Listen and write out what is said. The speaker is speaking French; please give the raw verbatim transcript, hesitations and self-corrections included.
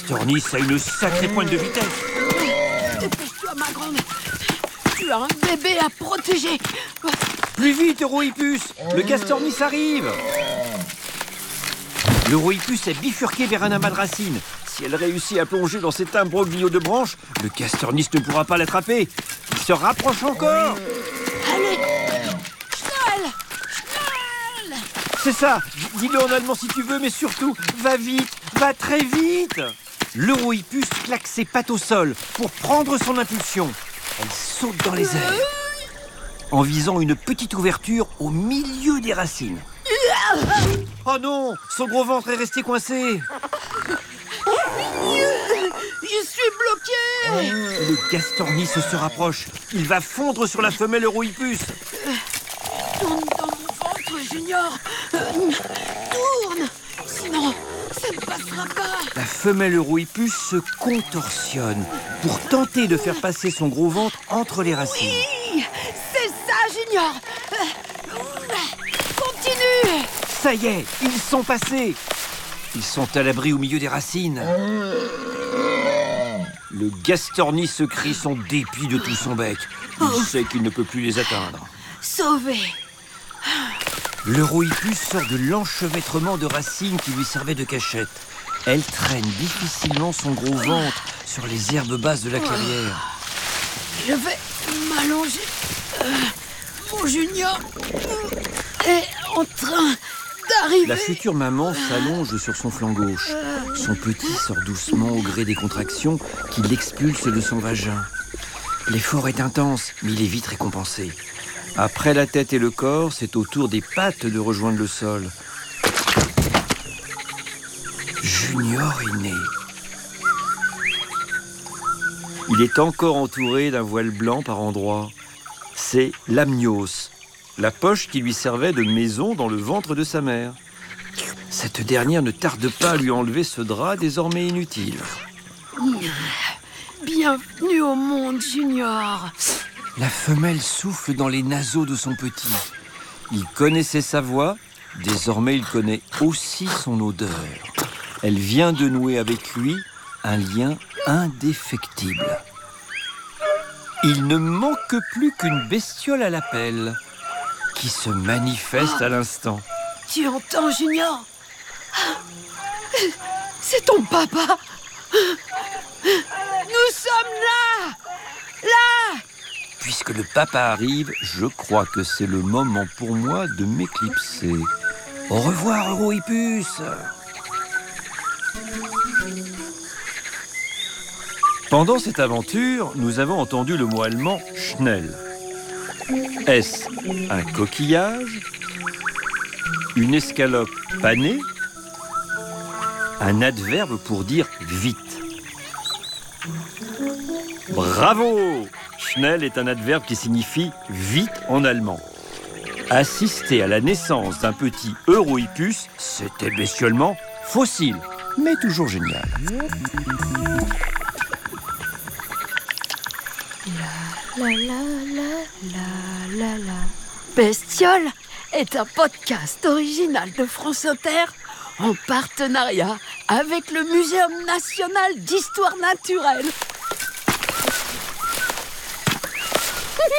Castornis a une sacrée pointe de vitesse. Dépêche-toi, ma grande. Tu as un bébé à protéger. Plus vite, Eurohippus! Le Castornis arrive! L'Eurohippus est bifurqué vers un amas de racines. Si elle réussit à plonger dans cet imbroglio de branches, le Castornis ne pourra pas l'attraper. Il se rapproche encore. Allez, Schnell, Schnell. C'est ça. Dis-le en allemand si tu veux, mais surtout, va vite, va très vite. L'Eurohippus claque ses pattes au sol pour prendre son impulsion. Elle saute dans les airs, en visant une petite ouverture au milieu des racines. Oh non, son gros ventre est resté coincé. Je suis bloqué. Le Castornis se rapproche. Il va fondre sur la femelle Eurohippus. Tourne dans mon ventre, Junior. Tourne. Sinon, ça ne passera pas. La femelle Eurohippus se contorsionne pour tenter de faire passer son gros ventre entre les racines. Oui, c'est ça, Junior. Continue. Ça y est, ils sont passés. Ils sont à l'abri au milieu des racines. Le Castornis se crie son dépit de tout son bec. Il sait qu'il ne peut plus les atteindre. Sauvé. L'Eurohippus sort de l'enchevêtrement de racines qui lui servait de cachette. Elle traîne difficilement son gros ventre sur les herbes basses de la clairière. Je vais m'allonger. Euh, mon Junior est en train d'arriver. La future maman s'allonge sur son flanc gauche. Son petit sort doucement au gré des contractions qui l'expulsent de son vagin. L'effort est intense, mais il est vite récompensé. Après la tête et le corps, c'est au tour des pattes de rejoindre le sol. Junior est né. Il est encore entouré d'un voile blanc par endroits. C'est l'amnios, la poche qui lui servait de maison dans le ventre de sa mère. Cette dernière ne tarde pas à lui enlever ce drap désormais inutile. Bienvenue au monde, Junior. La femelle souffle dans les naseaux de son petit. Il connaissait sa voix, désormais il connaît aussi son odeur. Elle vient de nouer avec lui un lien indéfectible. Il ne manque plus qu'une bestiole à l'appel, qui se manifeste à l'instant. Tu entends, Junior? C'est ton papa. Nous sommes là. Là. Puisque le papa arrive, je crois que c'est le moment pour moi de m'éclipser. Au revoir, Eurohippus. Pendant cette aventure, nous avons entendu le mot allemand « schnell ». Est-ce un coquillage, une escalope panée, un adverbe pour dire « vite ». Bravo! Schnell est un adverbe qui signifie « vite » en allemand. Assister à la naissance d'un petit Eurohippus, c'était bestiolement fossile, mais toujours génial. La la la la la la. Bestiole est un podcast original de France Inter en partenariat avec le Muséum national d'histoire naturelle.